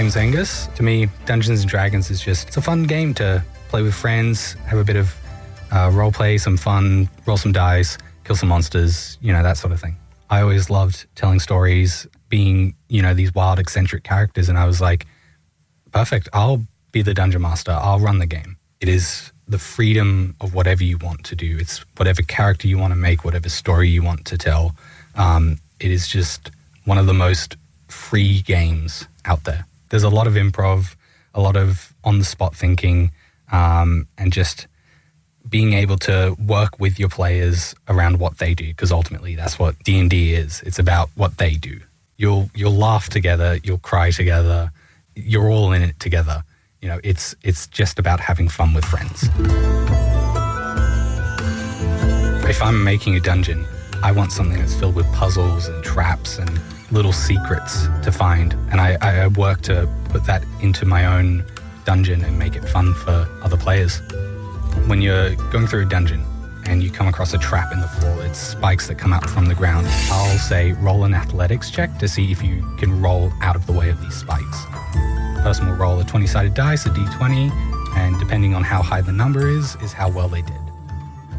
James Angus. To me, Dungeons & Dragons is it's a fun game to play with friends, have a bit of role play, some fun, roll some dice, kill some monsters, that sort of thing. I always loved telling stories, being, these wild, eccentric characters, and I was like, perfect, I'll be the dungeon master, I'll run the game. It is the freedom of whatever you want to do. It's whatever character you want to make, whatever story you want to tell. It is just one of the most free games out there. There's a lot of improv, a lot of on-the-spot thinking, and just being able to work with your players around what they do, because ultimately that's what D&D is. It's about what they do. You'll laugh together, you'll cry together, you're all in it together. It's just about having fun with friends. If I'm making a dungeon, I want something that's filled with puzzles and traps and little secrets to find. And I work to put that into my own dungeon and make it fun for other players. When you're going through a dungeon and you come across a trap in the floor, it's spikes that come out from the ground. I'll say roll an athletics check to see if you can roll out of the way of these spikes. The person will roll a 20-sided dice, a d20, and depending on how high the number is how well they did.